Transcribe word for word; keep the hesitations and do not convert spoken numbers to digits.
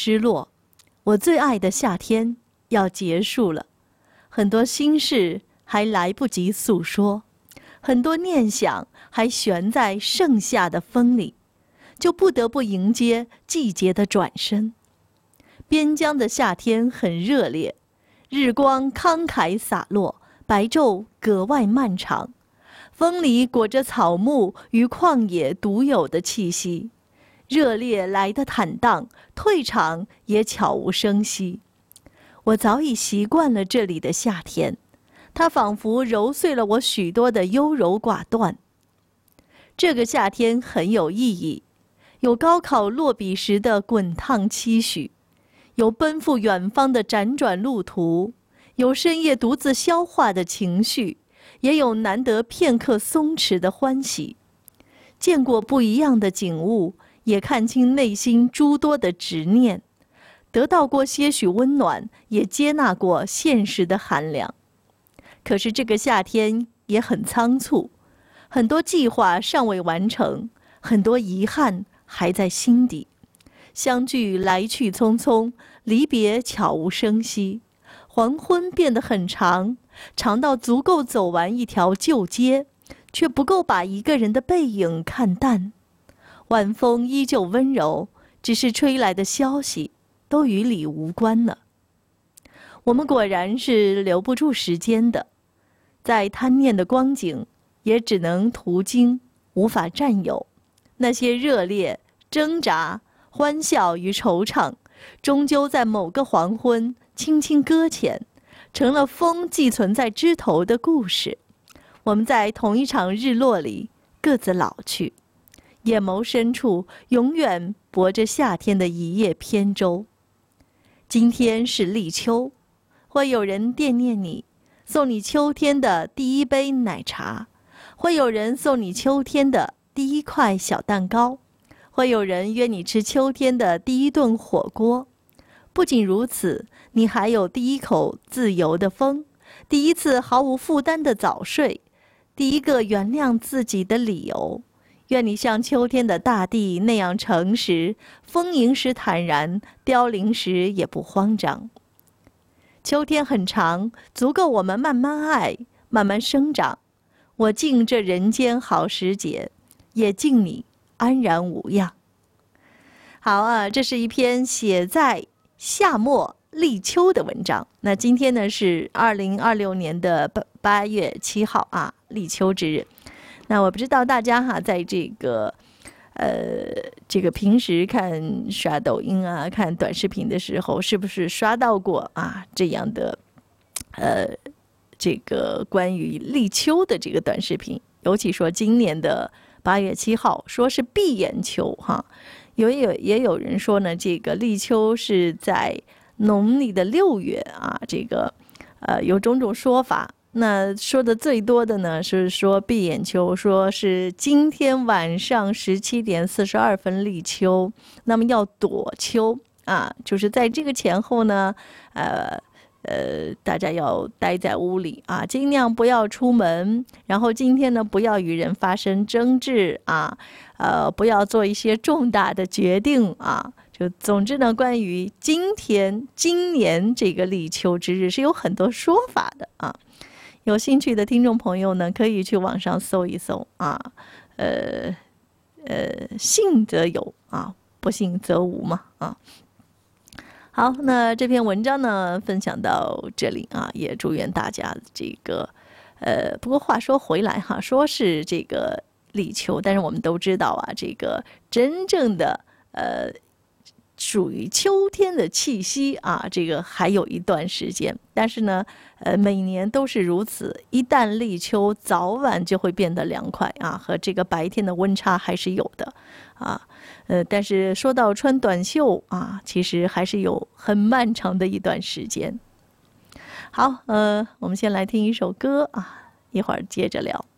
失落，我最爱的夏天要结束了，很多心事还来不及诉说，很多念想还悬在盛夏的风里，就不得不迎接季节的转身。边疆的夏天很热烈，日光慷慨洒落，白昼格外漫长，风里裹着草木与旷野独有的气息，热烈来得坦荡，退场也悄无声息。我早已习惯了这里的夏天，它仿佛揉碎了我许多的优柔寡断。这个夏天很有意义，有高考落笔时的滚烫期许，有奔赴远方的辗转路途，有深夜独自消化的情绪，也有难得片刻松弛的欢喜。见过不一样的景物，也看清内心诸多的执念，得到过些许温暖，也接纳过现实的寒凉。可是这个夏天也很仓促，很多计划尚未完成，很多遗憾还在心底。相聚来去匆匆，离别悄无声息。黄昏变得很长，长到足够走完一条旧街，却不够把一个人的背影看淡。晚风依旧温柔，只是吹来的消息都与你无关了。我们果然是留不住时间的，在贪念的光景，也只能途经，无法占有。那些热烈、挣扎、欢笑与惆怅，终究在某个黄昏轻轻搁浅，成了风寄存在枝头的故事。我们在同一场日落里各自老去，眼眸深处永远泊着夏天的一叶扁舟。今天是立秋，会有人惦念你，送你秋天的第一杯奶茶，会有人送你秋天的第一块小蛋糕，会有人约你吃秋天的第一顿火锅。不仅如此，你还有第一口自由的风，第一次毫无负担的早睡，第一个原谅自己的理由。愿你像秋天的大地那样诚实，丰盈时坦然，凋零时也不慌张。秋天很长，足够我们慢慢爱，慢慢生长。我敬这人间好时节，也敬你安然无恙。好啊，这是一篇写在夏末立秋的文章。那今天呢是二零二六年的八月七号啊，立秋之日。那我不知道大家哈，在这个呃这个平时看刷抖音啊、看短视频的时候，是不是刷到过啊这样的呃这个关于立秋的这个短视频？尤其说今年的八月七号，说是闭眼秋哈。有也有也有人说呢，这个立秋是在农历的六月啊，这个呃有种种说法。那说的最多的呢是说闭眼秋，说是今天晚上十七点四十二分立秋，那么要躲秋啊，就是在这个前后呢，呃呃，大家要待在屋里啊，尽量不要出门。然后今天呢，不要与人发生争执啊，呃，不要做一些重大的决定啊。就总之呢，关于今天、今年这个立秋之日是有很多说法的啊。有兴趣的听众朋友呢，可以去网上搜一搜啊，呃呃，信则有啊，不信则无嘛啊。好，那这篇文章呢分享到这里啊，也祝愿大家这个呃，不过话说回来哈，说是这个立秋，但是我们都知道啊，这个真正的呃。属于秋天的气息啊，这个还有一段时间，但是呢，呃，每年都是如此。一旦立秋，早晚就会变得凉快啊，和这个白天的温差还是有的啊。呃，但是说到穿短袖啊，其实还是有很漫长的一段时间。好，呃，我们先来听一首歌啊，一会儿接着聊。